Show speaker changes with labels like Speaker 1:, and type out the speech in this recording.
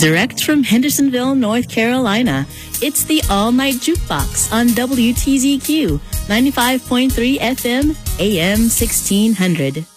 Speaker 1: Direct from Hendersonville, North Carolina, it's the All Night Jukebox on WTZQ 95.3 FM, AM 1600.